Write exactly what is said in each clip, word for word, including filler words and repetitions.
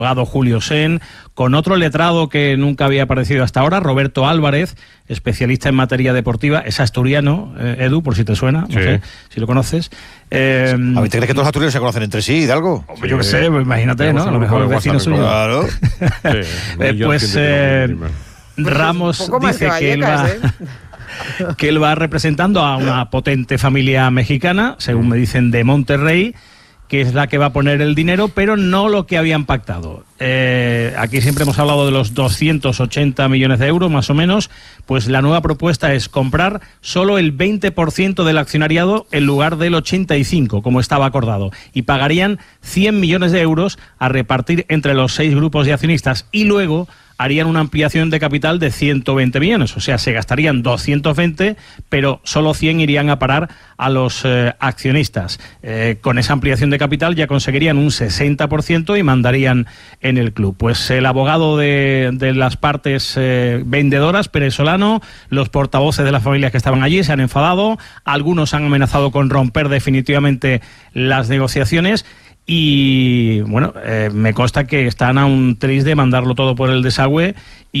abogado Julio Sen, con otro letrado que nunca había aparecido hasta ahora, Roberto Álvarez, especialista en materia deportiva, es asturiano, eh, Edu, por si te suena, sí. no sé si lo conoces. Eh, ¿A ver, te crees que todos los asturianos se conocen entre sí, Hidalgo? Sí, yo qué sé, pues imagínate, ¿no? A lo mejor el vecino suyo. Claro. Sí, eh, pues eh, Ramos dice que él va... ¿eh? que él va representando a una potente familia mexicana, según me dicen, de Monterrey, que es la que va a poner el dinero, pero no lo que habían pactado. Eh, aquí siempre hemos hablado de los doscientos ochenta millones de euros, más o menos. Pues la nueva propuesta es comprar solo el veinte por ciento del accionariado en lugar del ochenta y cinco por ciento, como estaba acordado. Y pagarían cien millones de euros a repartir entre los seis grupos de accionistas. Y luego harían una ampliación de capital de ciento veinte millones, o sea, se gastarían doscientos veinte, pero solo cien irían a parar a los eh, accionistas. Eh, con esa ampliación de capital ya conseguirían un sesenta por ciento y mandarían en el club. Pues el abogado de, de las partes eh, vendedoras, Pérez Solano, los portavoces de las familias que estaban allí se han enfadado, algunos han amenazado con romper definitivamente las negociaciones. Y bueno, eh, me consta que están a un tris de mandarlo todo por el desagüe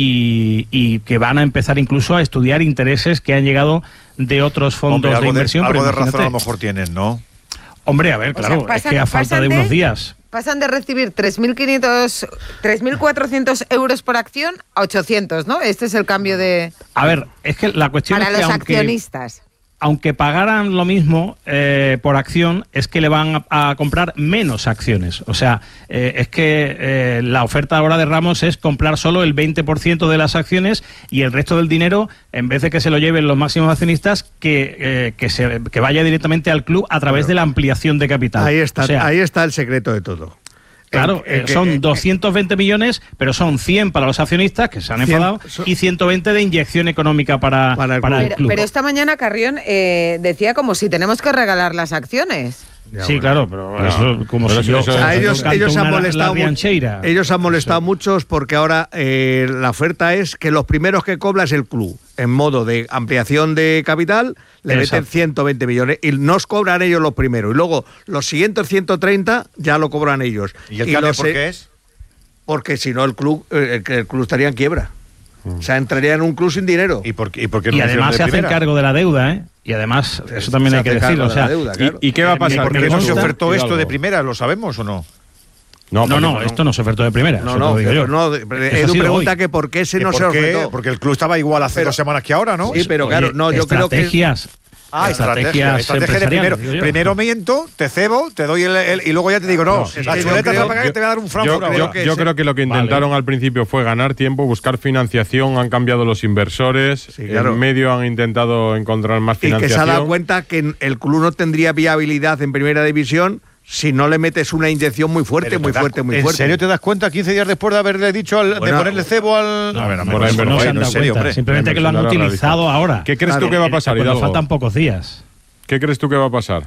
y, y que van a empezar incluso a estudiar intereses que han llegado de otros fondos Hombre, de inversión. De, algo pero de razón a lo mejor tienen, ¿no? Hombre, a ver, claro, o sea, pasan, es que a falta de unos días... Pasan de recibir tres mil quinientos, tres mil cuatrocientos euros por acción a ochocientos, ¿no? Este es el cambio de... A ver, es que la cuestión para es que los aunque... accionistas. Aunque pagaran lo mismo eh, por acción, es que le van a, a comprar menos acciones. O sea, eh, es que eh, la oferta ahora de Ramos es comprar solo el veinte por ciento de las acciones y el resto del dinero, en vez de que se lo lleven los máximos accionistas, que, eh, que, se, que vaya directamente al club a través claro. de la ampliación de capital. Ahí está, o sea, ahí está el secreto de todo. Claro, eh, son eh, doscientos veinte millones, pero son cien para los accionistas, que se han enfadado, cien, y ciento veinte de inyección económica para, para, el, para club. el club. Pero, pero esta mañana Carrión eh, decía como si tenemos que regalar las acciones. Ya, sí, bueno. claro, pero no, eso como pero si yo... Eso, o sea, ellos, ellos, han molestado la, la mucho, ellos han molestado eso. muchos porque ahora eh, la oferta es que los primeros que cobra es el club, en modo de ampliación de capital, le Exacto. meten ciento veinte millones y nos cobran ellos los primeros. Y luego los siguientes ciento treinta ya lo cobran ellos. ¿Y el y cambio por qué es? Porque si no el club, el, el club estaría en quiebra. Mm. O sea, entraría en un club sin dinero. ¿Y por, y por qué no y además se hacen cargo de la deuda, ¿eh? Y además, eso también se hay que decirlo. O sea, de deuda, claro. ¿Y, ¿Y qué va a pasar? ¿Por qué no se ofertó esto de primera? ¿Lo sabemos o no? No, no, no, no, esto no se ofertó de primera. No, no, digo yo. no. Edu pregunta hoy. que por qué se no se ofertó. Porque el club estaba igual hace pero, dos semanas que ahora, ¿no? Sí, pero Oye, claro, no, yo creo que... Estrategias. Ah, estrategia, estrategia de primero. Primero miento, te cebo, te doy el, el y luego ya te digo, no, no la chuleta te va a pagar y te voy a dar un Frankfurt. Yo, yo, yo, yo creo que lo que intentaron vale. al principio fue ganar tiempo, buscar financiación, han cambiado los inversores, sí, claro. en medio han intentado encontrar más financiación. Y que se ha dado cuenta que el club no tendría viabilidad en primera división si no le metes una inyección muy fuerte, muy fuerte, muy fuerte. ¿En serio te das cuenta quince días después de haberle dicho al, bueno, de ponerle cebo al...? No, a ver, no, no, no, no se han dado serio, cuenta, simplemente que lo han utilizado ahora. ¿Qué crees claro, tú que va a pasar, Hidalgo? Faltan pocos días. ¿Qué crees tú que va a pasar?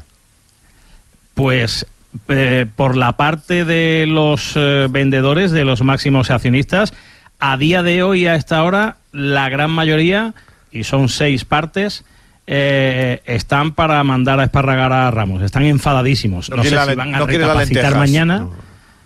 Pues eh, por la parte de los eh, vendedores, de los máximos accionistas, a día de hoy, a esta hora, la gran mayoría, y son seis partes, eh, están para mandar a esparragar a Ramos. Están enfadadísimos. No, no sé si van a no recapacitar mañana, no.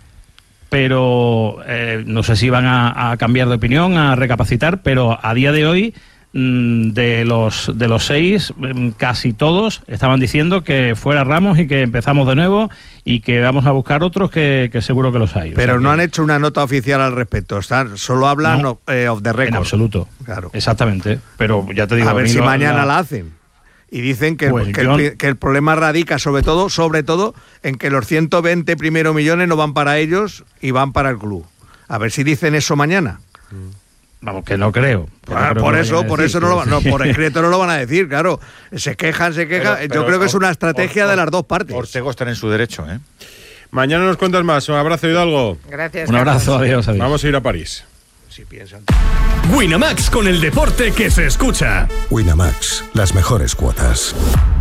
pero eh, no sé si van a, a cambiar de opinión, a recapacitar, pero a día de hoy... De los de los seis, casi todos estaban diciendo que fuera Ramos y que empezamos de nuevo y que vamos a buscar otros que, que seguro que los hay. Pero o sea no que... han hecho una nota oficial al respecto, están, solo hablan no, of, eh, of the record. En absoluto, claro. Exactamente, pero ya te digo... A ver a si lo, mañana la... la hacen. Y dicen que, pues el, que, yo... el, que el problema radica sobre todo, sobre todo, en que los ciento veinte primeros millones no van para ellos y van para el club. A ver si dicen eso mañana. Mm. Vamos, que no creo. Que ah, no creo por que eso, por eso no lo, no, por escrito no lo van a decir, claro. Se quejan, se quejan. Pero, pero, Yo creo que es una estrategia or, or, de las dos partes. Ortego está en su derecho, ¿eh? Mañana nos cuentas más. Un abrazo, Hidalgo. Gracias. Un abrazo, adiós, adiós. Vamos a ir a París. Si piensan. Winamax, con el deporte que se escucha. Winamax, las mejores cuotas.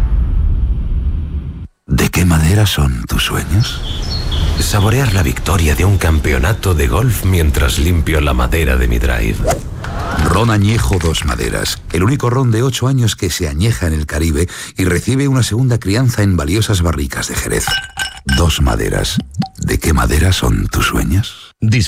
¿De qué madera son tus sueños? Saborear la victoria de un campeonato de golf mientras limpio la madera de mi drive. Ron Añejo Dos Maderas, el único ron de ocho años que se añeja en el Caribe y recibe una segunda crianza en valiosas barricas de Jerez. Dos Maderas. ¿De qué madera son tus sueños?